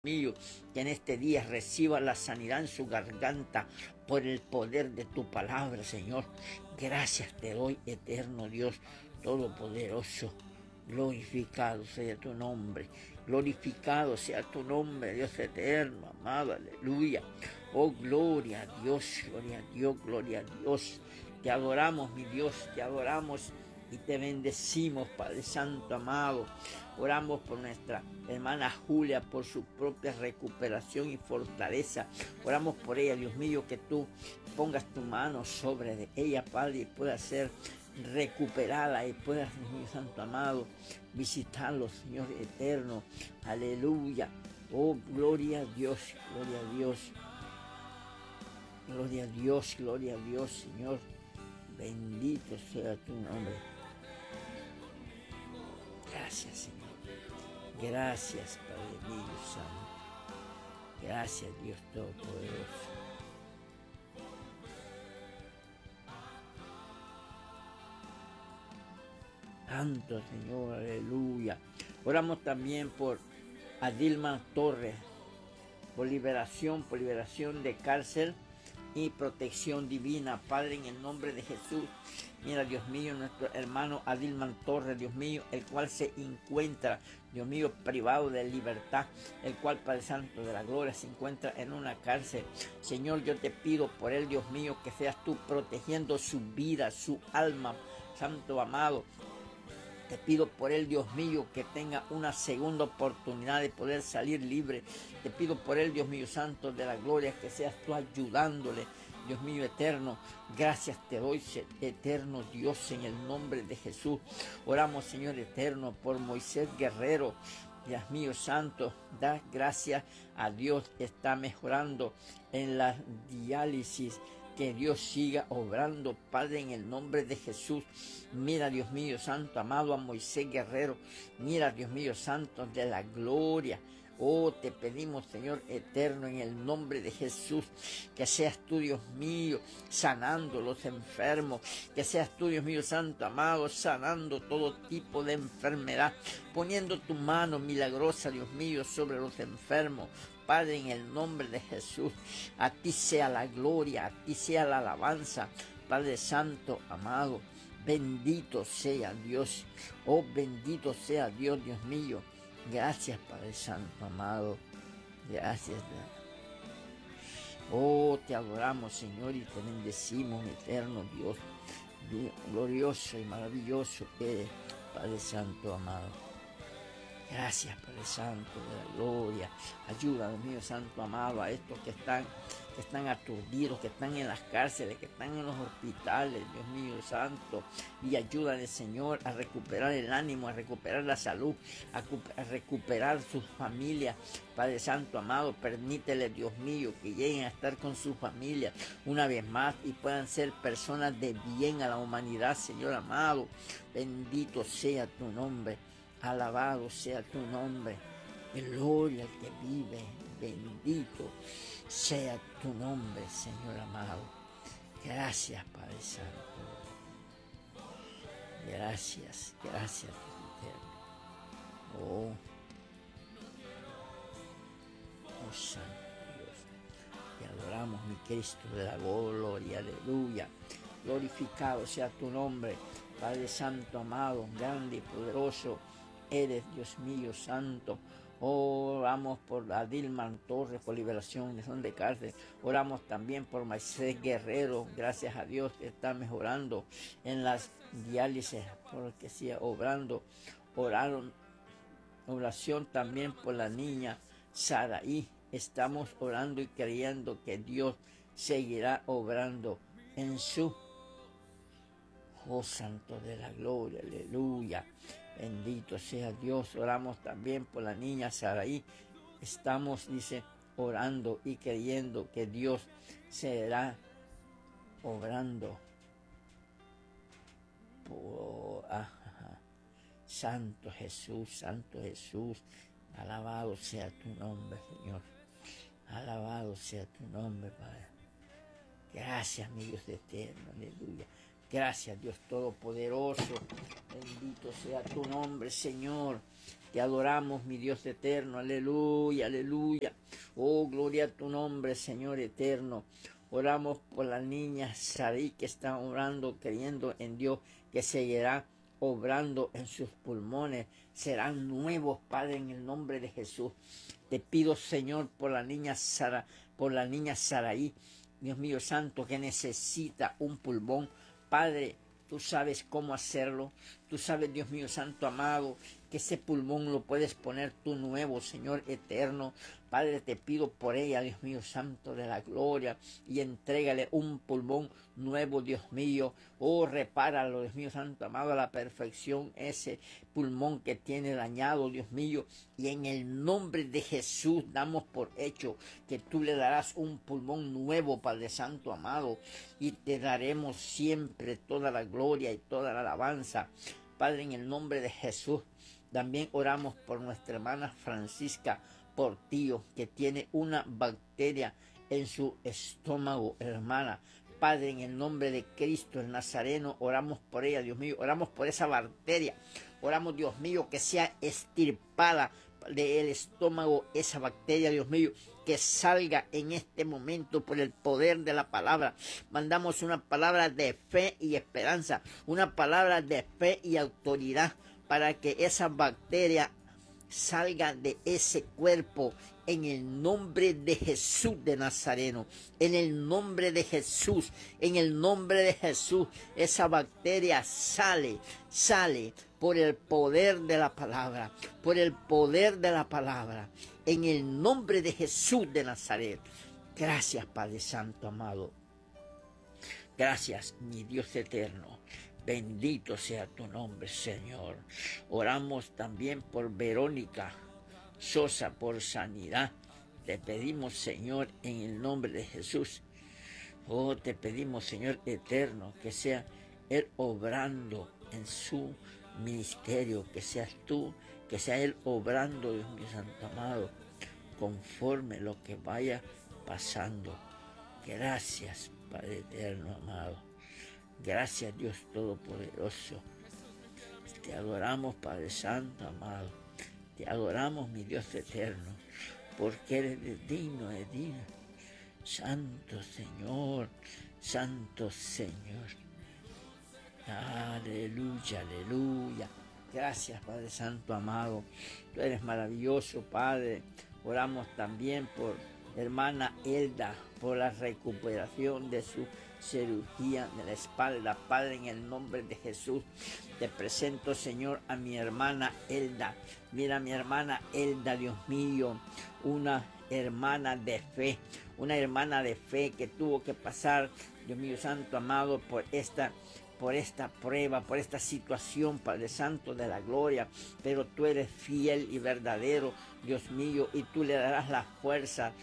mío, que en este día reciba la sanidad en su garganta por el poder de tu palabra, Señor. Gracias te doy, eterno Dios todopoderoso. Glorificado sea tu nombre, glorificado sea tu nombre, Dios eterno, amado, aleluya. Oh, gloria a Dios, gloria a Dios, gloria a Dios. Te adoramos, mi Dios, te adoramos y te bendecimos, Padre Santo, amado. Oramos por nuestra hermana Julia, por su propia recuperación y fortaleza. Oramos por ella, Dios mío, que tú pongas tu mano sobre ella, Padre, y pueda ser recuperada y puedas, Dios Santo amado, visitarlo, Señor eterno. Aleluya. Oh, gloria a Dios, gloria a Dios. Gloria a Dios, gloria a Dios, Señor. Bendito sea tu nombre. Gracias, Señor. Gracias, Padre mío santo. Gracias, Dios Todopoderoso. Santo Señor, aleluya. Oramos también por Adilma Torres, por liberación de cárcel y protección divina, Padre, en el nombre de Jesús. Mira, Dios mío, nuestro hermano Adilman Torres, Dios mío, el cual se encuentra, Dios mío, privado de libertad, el cual, Padre Santo de la Gloria, se encuentra en una cárcel. Señor, yo te pido por él, Dios mío, que seas tú protegiendo su vida, su alma, Santo amado. Te pido por él, Dios mío, que tenga una segunda oportunidad de poder salir libre. Te pido por él, Dios mío, Santo de la Gloria, que seas tú ayudándole, Dios mío eterno. Gracias te doy, eterno Dios, en el nombre de Jesús. Oramos, Señor eterno, por Moisés Guerrero. Dios mío santo, da gracias a Dios, está mejorando en la diálisis. Que Dios siga obrando, Padre, en el nombre de Jesús. Mira, Dios mío santo, amado, a Moisés Guerrero. Mira, Dios mío santo, de la gloria. Oh, te pedimos, Señor eterno, en el nombre de Jesús, que seas tú, Dios mío, sanando los enfermos, que seas tú, Dios mío santo, amado, sanando todo tipo de enfermedad, poniendo tu mano milagrosa, Dios mío, sobre los enfermos. Padre, en el nombre de Jesús, a ti sea la gloria, a ti sea la alabanza, Padre Santo, amado, bendito sea Dios, oh bendito sea Dios, Dios mío. Gracias, Padre Santo, amado. Gracias. Oh, te adoramos, Señor, y te bendecimos, eterno Dios. Glorioso y maravilloso eres, Padre Santo, amado. Gracias, Padre Santo de la gloria. Ayuda, Dios mío, Santo, amado, a estos que están aturdidos, que están en las cárceles, que están en los hospitales, Dios mío, Santo. Y ayúdale, Señor, a recuperar el ánimo, a recuperar la salud, a recuperar sus familias. Padre Santo, amado, permítele, Dios mío, que lleguen a estar con su familia una vez más y puedan ser personas de bien a la humanidad, Señor amado. Bendito sea tu nombre. Alabado sea tu nombre, gloria al que vive, bendito sea tu nombre, Señor amado. Gracias, Padre Santo. Gracias, gracias, Dios eterno. Oh Santo Dios, te adoramos, mi Cristo de la gloria, aleluya. Glorificado sea tu nombre, Padre Santo, amado, grande y poderoso. Eres, Dios mío, santo. Oramos por Adilman Torres, por liberación de cárcel. Oramos también por Moisés Guerrero. Gracias a Dios que está mejorando en las diálisis, porque siga obrando. Oración también por la niña Saraí. Estamos orando y creyendo que Dios seguirá obrando en su Santo de la gloria, aleluya. Bendito sea Dios. Oramos también por la niña Saraí. Estamos, dice, orando y creyendo que Dios será obrando. Santo Jesús, alabado sea tu nombre, Señor. Alabado sea tu nombre, Padre. Gracias, mi Dios eterno, aleluya. Gracias, Dios Todopoderoso. Bendito sea tu nombre, Señor. Te adoramos, mi Dios eterno. Aleluya, aleluya. Oh, gloria a tu nombre, Señor eterno. Oramos por la niña Sarí que está orando, creyendo en Dios, que seguirá obrando en sus pulmones. Serán nuevos, Padre, en el nombre de Jesús. Te pido, Señor, por la niña Saraí, Dios mío santo, que necesita un pulmón. Padre, tú sabes cómo hacerlo. Tú sabes, Dios mío santo amado, que ese pulmón lo puedes poner tú nuevo, Señor eterno. Padre, te pido por ella, Dios mío santo de la gloria, y entrégale un pulmón nuevo, Dios mío. Oh, repáralo, Dios mío santo amado, a la perfección ese pulmón que tiene dañado, Dios mío. Y en el nombre de Jesús damos por hecho que tú le darás un pulmón nuevo, Padre santo amado, y te daremos siempre toda la gloria y toda la alabanza. Padre, en el nombre de Jesús, también oramos por nuestra hermana Francisca Portillo, que tiene una bacteria en su estómago, hermana. Padre, en el nombre de Cristo el Nazareno, oramos por ella, Dios mío. Oramos por esa bacteria. Oramos, Dios mío, que sea extirpada del estómago esa bacteria, Dios mío, que salga en este momento por el poder de la palabra. Mandamos una palabra de fe y esperanza, una palabra de fe y autoridad, para que esa bacteria salga de ese cuerpo en el nombre de Jesús de Nazareno. En el nombre de Jesús, en el nombre de Jesús, esa bacteria sale por el poder de la palabra, por el poder de la palabra, en el nombre de Jesús de Nazaret. Gracias, Padre Santo amado. Gracias, mi Dios eterno. Bendito sea tu nombre, Señor. Oramos también por Verónica Sosa, por sanidad. Te pedimos, Señor, en el nombre de Jesús. Oh, te pedimos, Señor eterno, que sea Él obrando en su ministerio, que seas tú, que sea Él obrando, Dios mío santo amado, conforme lo que vaya pasando. Gracias, Padre eterno amado. Gracias, Dios Todopoderoso. Te adoramos, Padre Santo amado. Te adoramos, mi Dios eterno, porque eres digno, eres digno. Santo Señor, Santo Señor. Aleluya, aleluya. Gracias, Padre Santo amado. Tú eres maravilloso, Padre. Oramos también por hermana Elda, por la recuperación de su cirugía de la espalda. Padre, en el nombre de Jesús, te presento, Señor, a mi hermana Elda. Mira, mi hermana Elda, Dios mío, una hermana de fe que tuvo que pasar, Dios mío santo amado, por esta prueba, por esta situación, Padre Santo de la gloria, pero tú eres fiel y verdadero, Dios mío, y tú le darás la fuerza,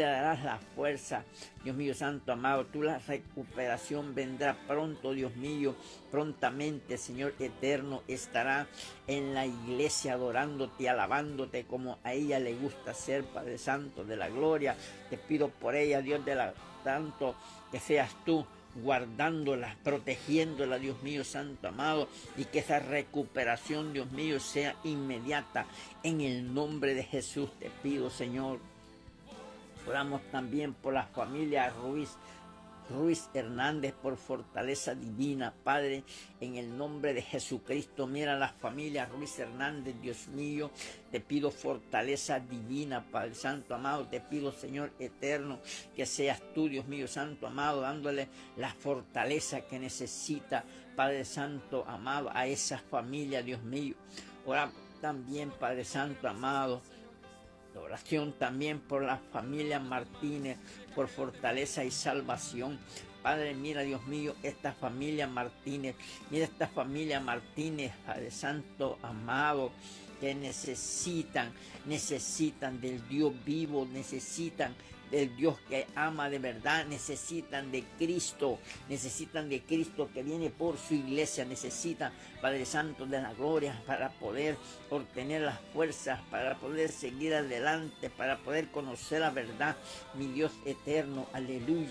Dios mío Santo amado. Tú, la recuperación vendrá pronto, Dios mío, prontamente, Señor eterno, estará en la iglesia adorándote, alabándote como a ella le gusta hacer, Padre Santo de la gloria. Te pido por ella, Dios de la tanto, que seas tú guardándola, protegiéndola, Dios mío santo amado, y que esa recuperación, Dios mío, sea inmediata. En el nombre de Jesús te pido, Señor. Oramos también por la familia Ruiz Hernández, por fortaleza divina, Padre, en el nombre de Jesucristo. Mira la familia Ruiz Hernández, Dios mío, te pido fortaleza divina, Padre Santo amado. Te pido, Señor eterno, que seas tú, Dios mío Santo amado, dándole la fortaleza que necesita, Padre Santo amado, a esa familia, Dios mío. Oramos también, Padre Santo amado, oración también por la familia Martínez, por fortaleza y salvación. Padre, mira, Dios mío, esta familia Martínez, Padre Santo amado, que necesitan del Dios vivo, necesitan del Dios que ama de verdad, necesitan de Cristo que viene por su iglesia, necesitan, Padre Santo de la gloria, para poder obtener las fuerzas, para poder seguir adelante, para poder conocer la verdad, mi Dios eterno, aleluya.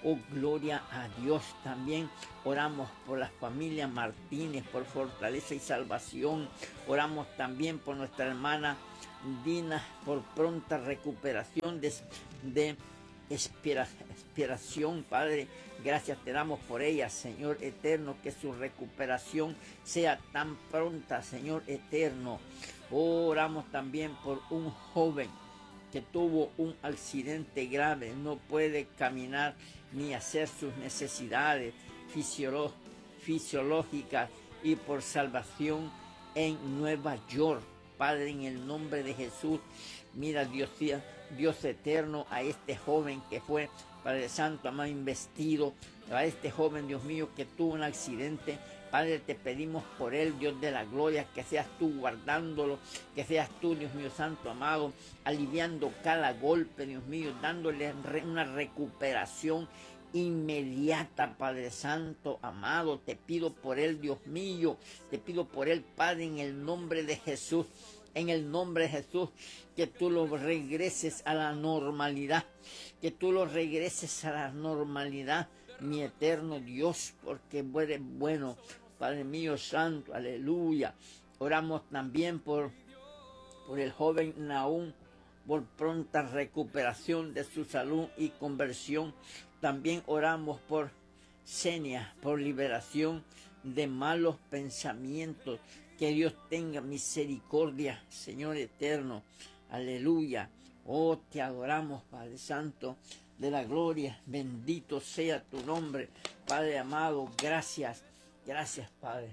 Oh, gloria a Dios. También oramos por la familia Martínez, por fortaleza y salvación. Oramos también por nuestra hermana Dina, por pronta recuperación de expiración, Padre. Gracias te damos por ella, Señor eterno, que su recuperación sea tan pronta, Señor eterno. Oramos también por un joven que tuvo un accidente grave, no puede caminar ni hacer sus necesidades fisiológicas, y por salvación en Nueva York. Padre, en el nombre de Jesús, mira, Dios eterno, a este joven que fue, Padre Santo, amado, investido, a este joven, Dios mío, que tuvo un accidente. Padre, te pedimos por él, Dios de la gloria, que seas tú guardándolo, que seas tú, Dios mío santo, amado, aliviando cada golpe, Dios mío, dándole una recuperación inmediata, Padre Santo, amado. Te pido por él, Dios mío, te pido por él, Padre, en el nombre de Jesús. En el nombre de Jesús, que tú lo regreses a la normalidad, que tú lo regreses a la normalidad, mi eterno Dios, porque eres bueno, Padre mío santo, aleluya. Oramos también por el joven Nahum, por pronta recuperación de su salud y conversión. También oramos por Senia, por liberación de malos pensamientos. Que Dios tenga misericordia, Señor eterno. Aleluya. Oh, te adoramos, Padre Santo de la gloria. Bendito sea tu nombre, Padre amado. Gracias, gracias, Padre.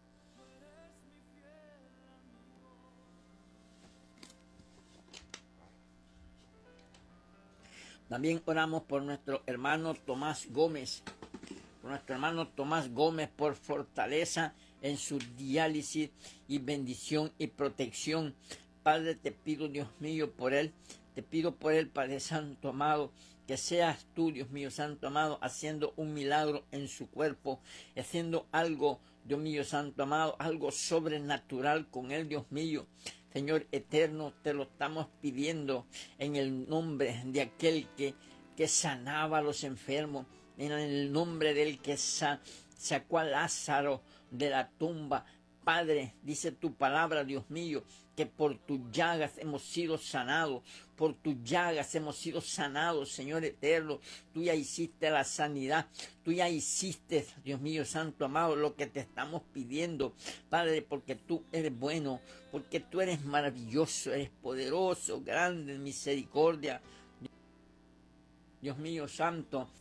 También oramos por nuestro hermano Tomás Gómez, por fortaleza en su diálisis y bendición y protección. Padre, te pido, Dios mío, por él. Te pido por él, Padre Santo amado, que seas tú, Dios mío Santo amado, haciendo un milagro en su cuerpo, haciendo algo, Dios mío Santo amado, algo sobrenatural con él, Dios mío. Señor eterno, te lo estamos pidiendo en el nombre de aquel que sanaba a los enfermos, en el nombre del que sacó a Lázaro de la tumba. Padre, dice tu palabra, Dios mío, que por tus llagas hemos sido sanados, por tus llagas hemos sido sanados, Señor eterno. Tú ya hiciste la sanidad, tú ya hiciste, Dios mío, santo amado, lo que te estamos pidiendo, Padre, porque tú eres bueno, porque tú eres maravilloso, eres poderoso, grande en misericordia. Dios mío santo,